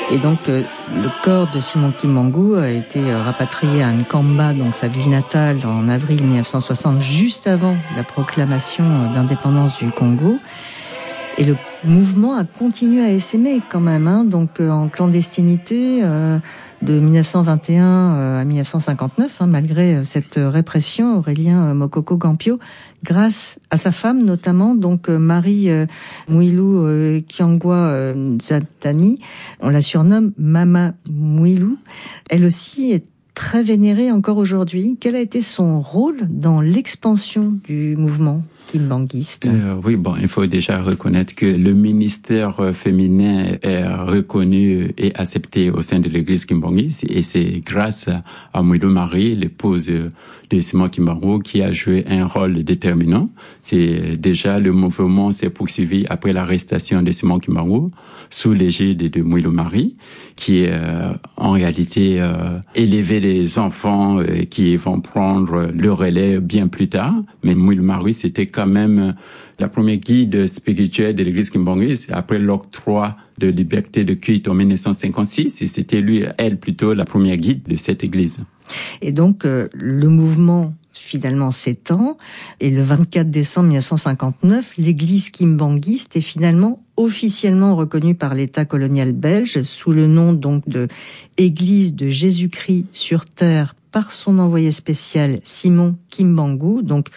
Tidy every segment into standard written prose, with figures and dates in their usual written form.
Et donc, le corps de Simon Kimbangu a été rapatrié à Nkamba, donc sa ville natale, en avril 1960, juste avant la proclamation d'indépendance du Congo. Et le mouvement a continué à essaimer quand même, hein, donc en clandestinité de 1921 à 1959, hein, malgré cette répression. Aurélien Mokoko Gampio, grâce à sa femme notamment, donc Marie Mwilu Kyangwa Nzatani, on la surnomme Mama Mwilu. Elle aussi est très vénérée encore aujourd'hui. Quel a été son rôle dans l'expansion du mouvement kimbanguiste? Oui, il faut déjà reconnaître que le ministère féminin est reconnu et accepté au sein de l'église kimbanguiste, et c'est grâce à Mwilu Marie, l'épouse de Simon Kimbangu, qui a joué un rôle déterminant. C'est déjà le mouvement s'est poursuivi après l'arrestation de Simon Kimbangu sous l'égide de Mwilu Marie, qui en réalité élevé les enfants qui vont prendre le relais bien plus tard. Mais Mwilu Marie, c'était quand même la première guide spirituelle de l'église kimbanguiste après l'octroi de liberté de culte en 1956, et c'était elle plutôt la première guide de cette église. Et donc, le mouvement finalement s'étend, et le 24 décembre 1959, l'église kimbanguiste est finalement officiellement reconnue par l'État colonial belge sous le nom donc de Église de Jésus-Christ sur terre par son envoyé spécial Simon Kimbangu, donc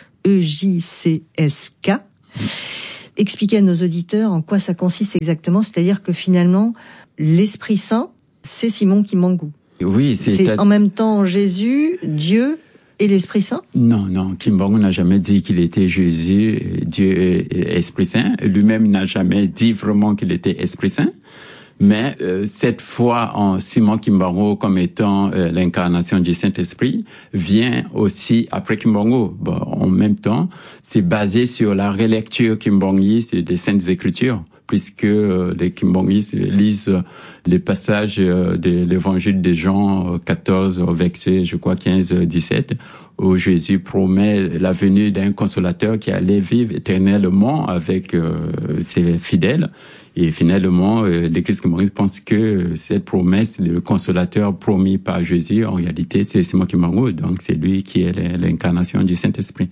EJCSK. Expliquez à nos auditeurs en quoi ça consiste exactement, c'est-à-dire que finalement, l'Esprit Saint, c'est Simon Kimbangu. Oui, c'est en même temps Jésus, Dieu et l'Esprit Saint? Non, Kimbangu n'a jamais dit qu'il était Jésus, Dieu et Esprit Saint. Lui-même n'a jamais dit vraiment qu'il était Esprit Saint. Mais cette foi en Simon Kimbangu comme étant l'incarnation du Saint-Esprit vient aussi après Kimbangu. En même temps, c'est basé sur la relecture kimbanguiste des Saintes Écritures, puisque les kimbanguistes lisent les passages de l'évangile de Jean 14 au verset, je crois, 15-17, où Jésus promet la venue d'un consolateur qui allait vivre éternellement avec ses fidèles. Et finalement, l'Église kimbanguiste pense que cette promesse, le consolateur promis par Jésus, en réalité, c'est Simon Kimbangu. Donc, c'est lui qui est l'incarnation du Saint-Esprit.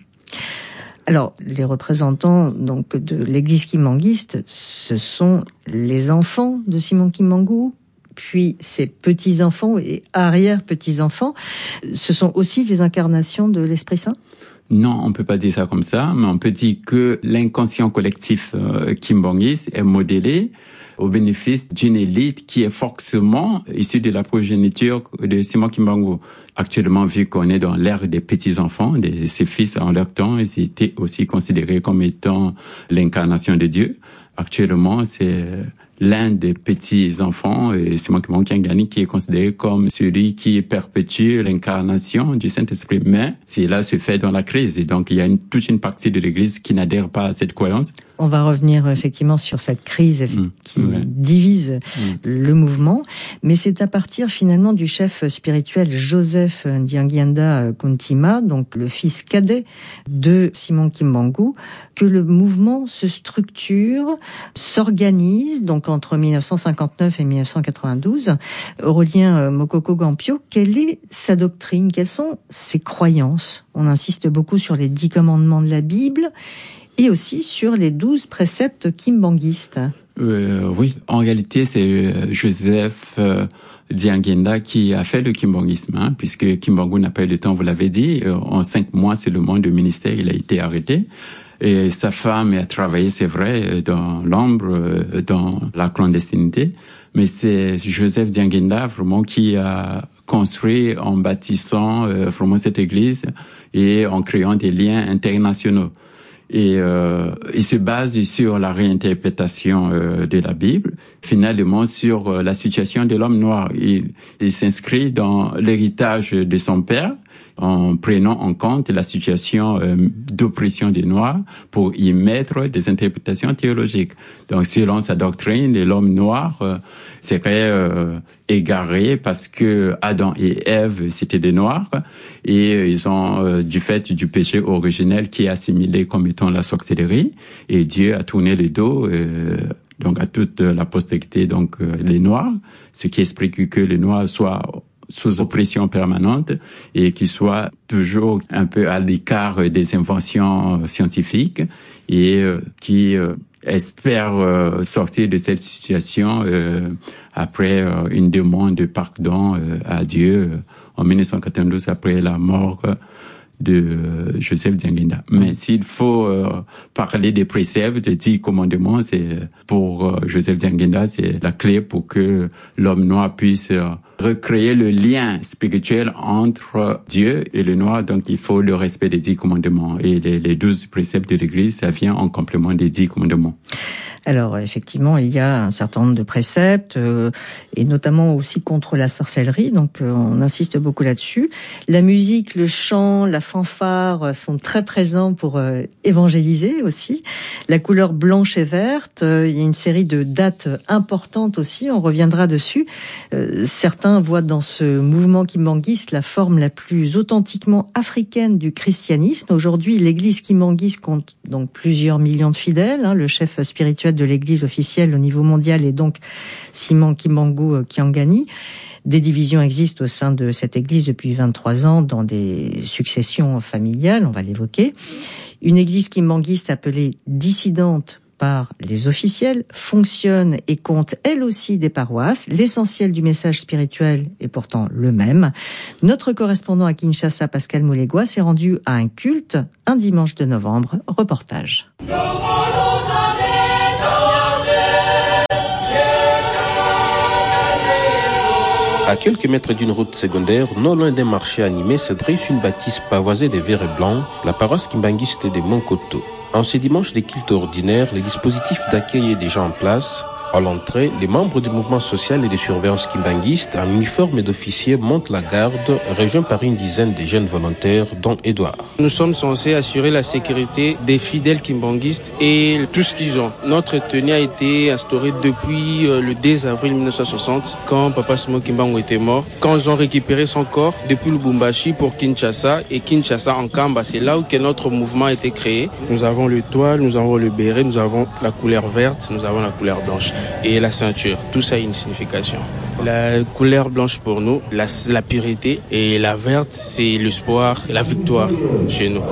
Alors, les représentants donc de l'église kimbanguiste, ce sont les enfants de Simon Kimbangu, puis ses petits-enfants et arrière-petits-enfants. Ce sont aussi les incarnations de l'Esprit Saint? Non, on peut pas dire ça comme ça, mais on peut dire que l'inconscient collectif kimbanguiste est modélé au bénéfice d'une élite qui est forcément issue de la progéniture de Simon Kimbangu. Actuellement, vu qu'on est dans l'ère des petits-enfants, ses fils en leur temps, ils étaient aussi considérés comme étant l'incarnation de Dieu. Actuellement, c'est l'un des petits-enfants, Simon Kimbangu, qui est considéré comme celui qui perpétue l'incarnation du Saint-Esprit. Mais cela se fait dans la crise, et donc il y a toute une partie de l'Église qui n'adhère pas à cette croyance. On va revenir effectivement sur cette crise qui divise le mouvement, mais c'est à partir finalement du chef spirituel Joseph Ndiangienda Kuntima, donc le fils cadet de Simon Kimbangu, que le mouvement se structure, s'organise, donc entre 1959 et 1992. Aurélien Mokoko Gampio, quelle est sa doctrine? Quelles sont ses croyances? On insiste beaucoup sur les 10 commandements de la Bible et aussi sur les 12 préceptes kimbanguistes. Oui, en réalité, c'est Joseph Ndiangienda qui a fait le kimbanguisme, puisque Kimbangu n'a pas eu le temps, vous l'avez dit. En 5 mois, c'est le monde du ministère, il a été arrêté. Et sa femme a travaillé, c'est vrai, dans l'ombre, dans la clandestinité. Mais c'est Joseph Ndiangienda vraiment qui a construit en bâtissant vraiment cette église et en créant des liens internationaux. Et il se base sur la réinterprétation de la Bible, finalement sur la situation de l'homme noir. Il s'inscrit dans l'héritage de son père en prenant en compte la situation d'oppression des Noirs pour y mettre des interprétations théologiques. Donc, selon sa doctrine, l'homme noir serait égaré parce que Adam et Ève, c'était des Noirs, et ils ont, du fait du péché originel qui est assimilé comme étant la sorcellerie, et Dieu a tourné le dos donc à toute la postérité, donc les Noirs, ce qui explique que les Noirs soient sous oppression permanente et qu'ils soient toujours un peu à l'écart des inventions scientifiques et qui espèrent sortir de cette situation après une demande de pardon à Dieu en 1992 après la mort de Joseph Nziangenda. Mais s'il faut parler des préceptes, des 10 commandements, c'est pour Joseph Nziangenda, c'est la clé pour que l'homme noir puisse recréer le lien spirituel entre Dieu et le noir. Donc il faut le respect des 10 commandements. Et les 12 préceptes de l'Église, ça vient en complément des 10 commandements. Alors effectivement, il y a un certain nombre de préceptes, et notamment aussi contre la sorcellerie, donc on insiste beaucoup là-dessus. La musique, le chant, la fanfare sont très présents pour évangéliser aussi. La couleur blanche et verte, il y a une série de dates importantes aussi, on reviendra dessus. Certains voient dans ce mouvement kimbanguiste la forme la plus authentiquement africaine du christianisme. Aujourd'hui, l'église kimbanguiste compte donc plusieurs millions de fidèles, le chef spirituel de l'église officielle au niveau mondial est donc Simon Kimbangu Kiangani. Des divisions existent au sein de cette église depuis 23 ans dans des successions familiales, on va l'évoquer. Une église kimbanguiste appelée dissidente par les officiels fonctionne et compte elle aussi des paroisses. L'essentiel du message spirituel est pourtant le même. Notre correspondant à Kinshasa, Pascal Moulegua, s'est rendu à un culte un dimanche de novembre. Reportage. À quelques mètres d'une route secondaire, non loin d'un marché animé, se dresse une bâtisse pavoisée de verre et blanc, la paroisse kimbanguiste de Monkoto. En ce dimanche de culte ordinaire, le dispositif d'accueil est déjà en place. À l'entrée, les membres du mouvement social et de surveillance kimbanguiste en uniforme d'officier montent la garde, rejoints par une dizaine de jeunes volontaires, dont Edouard. Nous sommes censés assurer la sécurité des fidèles kimbanguistes et tout ce qu'ils ont. Notre tenue a été instaurée depuis le 2 avril 1960, quand Papa Simon Kimbangu était mort. Quand ils ont récupéré son corps depuis Lubumbashi pour Kinshasa, et Kinshasa en Kamba, c'est là où que notre mouvement a été créé. Nous avons le toile, nous avons le béret, nous avons la couleur verte, nous avons la couleur blanche. Et la ceinture, tout ça a une signification. La couleur blanche pour nous, la pureté, et la verte, c'est l'espoir, la victoire chez nous.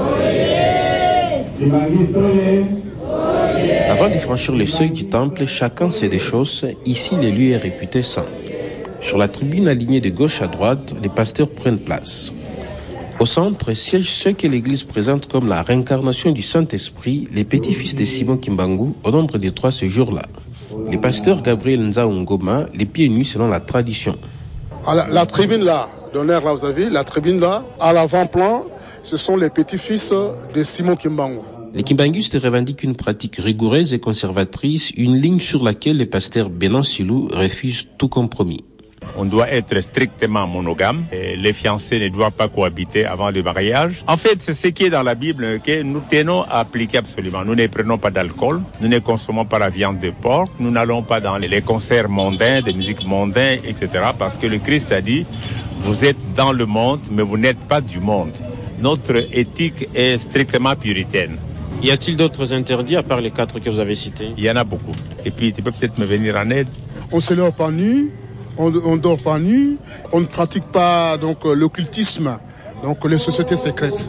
Avant de franchir le seuil du temple, chacun sait des choses. Ici, le lieu est réputé saint. Sur la tribune alignée de gauche à droite, les pasteurs prennent place. Au centre siègent ceux que l'Église présente comme la réincarnation du Saint-Esprit, les petits-fils de Simon Kimbangu, au nombre de 3 ce jour-là. Le pasteur Gabriel Nzaungoma, les pieds nus selon la tradition. La tribune là, d'honneur là, vous avez vu, la tribune là, à l'avant-plan, ce sont les petits-fils de Simon Kimbangu. Les kimbanguistes revendiquent une pratique rigoureuse et conservatrice, une ligne sur laquelle le pasteur Benan Silou refuse tout compromis. On doit être strictement monogame. Et les fiancés ne doivent pas cohabiter avant le mariage. En fait, c'est ce qui est dans la Bible que nous tenons à appliquer absolument. Nous ne prenons pas d'alcool, nous ne consommons pas la viande de porc, nous n'allons pas dans les concerts mondains, des musiques mondaines, etc. Parce que le Christ a dit, vous êtes dans le monde, mais vous n'êtes pas du monde. Notre éthique est strictement puritaine. Y a-t-il d'autres interdits à part les 4 que vous avez cités? Il y en a beaucoup. Et puis, tu peux peut-être me venir en aide. On se lève pas nu. On dort pas nu, on ne pratique pas donc l'occultisme, donc les sociétés secrètes.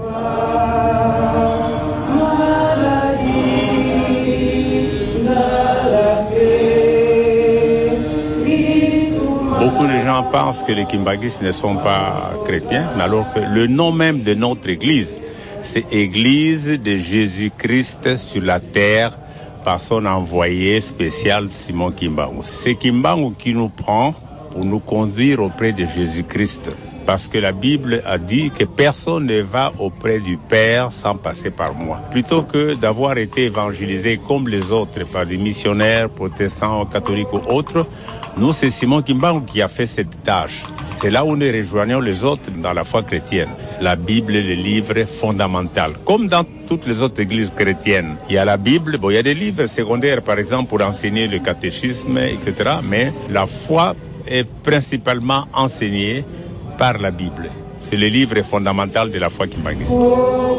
Beaucoup de gens pensent que les kimbanguistes ne sont pas chrétiens, mais alors que le nom même de notre église, c'est Église de Jésus-Christ sur la terre par son envoyé spécial Simon Kimbangu. C'est Kimbangu qui nous prend pour nous conduire auprès de Jésus-Christ. Parce que la Bible a dit que personne ne va auprès du Père sans passer par moi. Plutôt que d'avoir été évangélisé comme les autres par des missionnaires protestants, catholiques ou autres, nous, c'est Simon Kimbangu qui a fait cette tâche. C'est là où nous rejoignons les autres dans la foi chrétienne. La Bible est le livre fondamental. Comme dans toutes les autres églises chrétiennes, il y a la Bible, il y a des livres secondaires, par exemple, pour enseigner le catéchisme, etc. Mais la foi est principalement enseignée par la Bible. C'est le livre fondamental de la foi kimbanguiste.